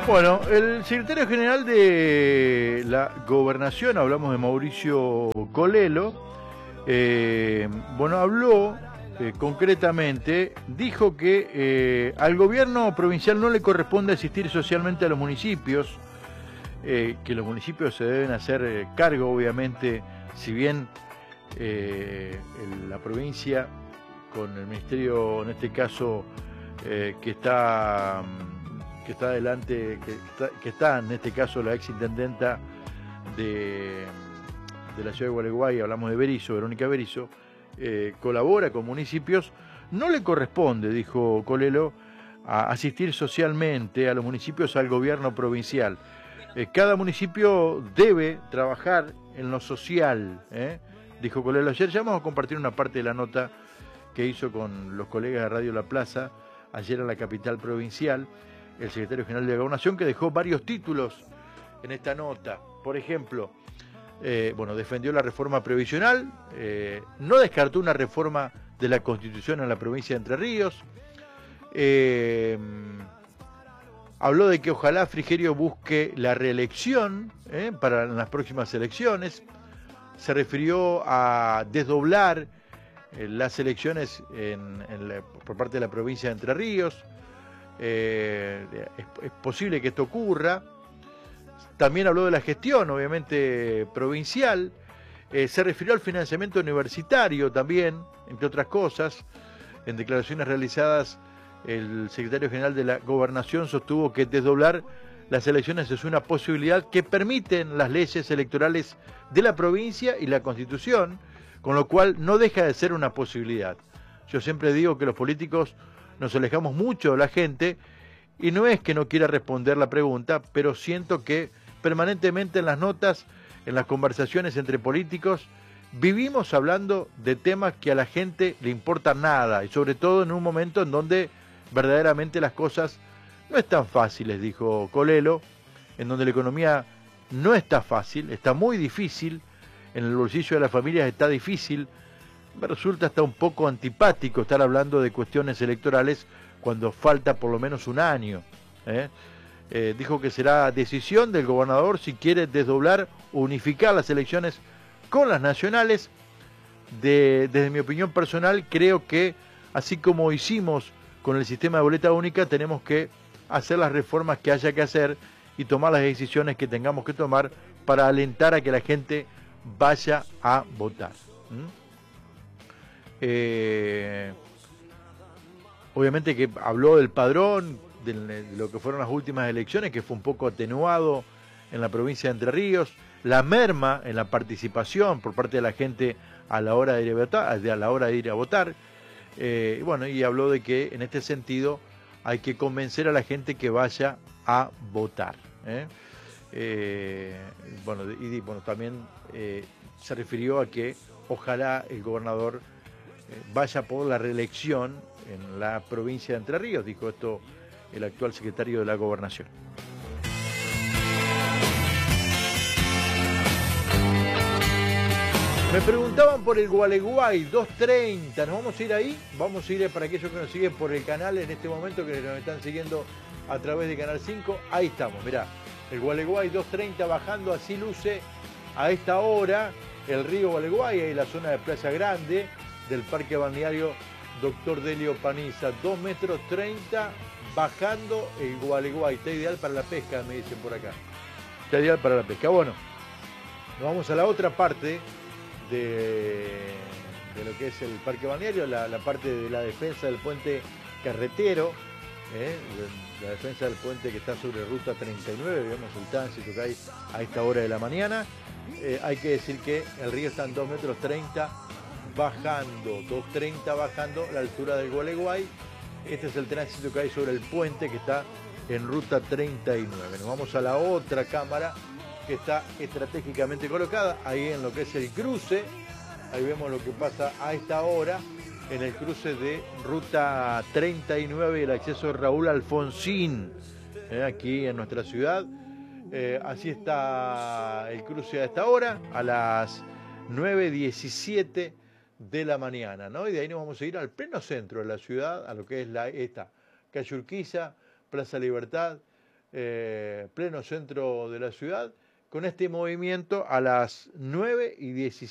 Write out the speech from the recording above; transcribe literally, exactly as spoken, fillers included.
Bueno, el secretario general de la Gobernación, hablamos de Mauricio Colelo, eh, bueno, habló eh, concretamente, dijo que eh, al gobierno provincial no le corresponde asistir socialmente a los municipios, eh, que los municipios se deben hacer eh, cargo, obviamente, si bien eh, en la provincia, con el ministerio, en este caso, eh, que está... que está adelante, que está, que está en este caso la ex intendenta de, de la ciudad de Gualeguay, hablamos de Berizo, Verónica Berizo, eh, colabora con municipios, no le corresponde, dijo Colelo, a asistir socialmente a los municipios al gobierno provincial. Eh, cada municipio debe trabajar en lo social, ¿eh? dijo Colelo ayer. Ya vamos a compartir una parte de la nota que hizo con los colegas de Radio La Plaza ayer en la capital provincial, el secretario general de la Gobernación, que dejó varios títulos en esta nota. Por ejemplo, eh, bueno, defendió la reforma previsional, eh, no descartó una reforma de la Constitución en la provincia de Entre Ríos, eh, habló de que ojalá Frigerio busque la reelección eh, para las próximas elecciones, se refirió a desdoblar eh, las elecciones en, en la, por parte de la provincia de Entre Ríos. Eh, es, es posible que esto ocurra. También habló de la gestión, obviamente, provincial. Eh, se refirió al financiamiento universitario también, entre otras cosas. En declaraciones realizadas, el secretario general de la Gobernación sostuvo que desdoblar las elecciones es una posibilidad que permiten las leyes electorales de la provincia y la Constitución, con lo cual no deja de ser una posibilidad. Yo siempre digo que los políticos nos alejamos mucho de la gente, y no es que no quiera responder la pregunta, pero siento que permanentemente en las notas, en las conversaciones entre políticos, vivimos hablando de temas que a la gente le importan nada, y sobre todo en un momento en donde verdaderamente las cosas no están fáciles, dijo Colelo, en donde la economía no está fácil, está muy difícil, en el bolsillo de las familias está difícil. Me resulta hasta un poco antipático estar hablando de cuestiones electorales cuando falta por lo menos un año. ¿eh? Eh, dijo que será decisión del gobernador si quiere desdoblar o unificar las elecciones con las nacionales. De, desde mi opinión personal, creo que así como hicimos con el sistema de boleta única, tenemos que hacer las reformas que haya que hacer y tomar las decisiones que tengamos que tomar para alentar a que la gente vaya a votar. ¿Mm? Eh, obviamente que habló del padrón, de, de lo que fueron las últimas elecciones, que fue un poco atenuado en la provincia de Entre Ríos, la merma en la participación por parte de la gente a la hora de ir a votar, a la hora de ir a votar. Eh, bueno, y habló de que en este sentido hay que convencer a la gente que vaya a votar. ¿eh? Eh, bueno, y bueno, también eh, se refirió a que ojalá el gobernador vaya por la reelección en la provincia de Entre Ríos, dijo esto el actual secretario de la Gobernación. Me preguntaban por el Gualeguay dos treinta, ¿nos vamos a ir ahí? Vamos a ir para aquellos que nos siguen por el canal en este momento, que nos están siguiendo a través de Canal cinco, ahí estamos, mirá, el Gualeguay dos treinta bajando, así luce a esta hora el río Gualeguay, ahí la zona de Playa Grande, del parque balneario Doctor Delio Paniza, dos metros treinta, bajando el Gualeguay, está ideal para la pesca, me dicen por acá, está ideal para la pesca. Bueno, nos vamos a la otra parte de, de lo que es el parque balneario, la, la parte de la defensa del puente carretero, ¿eh? la defensa del puente que está sobre ruta treinta y nueve, vemos el tránsito que hay a esta hora de la mañana. Eh, hay que decir que el río está en dos metros treinta, bajando, dos treinta bajando la altura del Gualeguay. Este es el tránsito que hay sobre el puente que está en ruta treinta y nueve. Nos vamos a la otra cámara que está estratégicamente colocada, ahí en lo que es el cruce. Ahí vemos lo que pasa a esta hora en el cruce de ruta treinta y nueve y el acceso de Raúl Alfonsín, eh, aquí en nuestra ciudad. Eh, así está el cruce a esta hora, a las nueve diecisiete de la mañana, ¿no? Y de ahí nos vamos a ir al pleno centro de la ciudad, a lo que es la, esta calle Urquiza, Plaza Libertad, eh, pleno centro de la ciudad, con este movimiento a las nueve y diecisiete.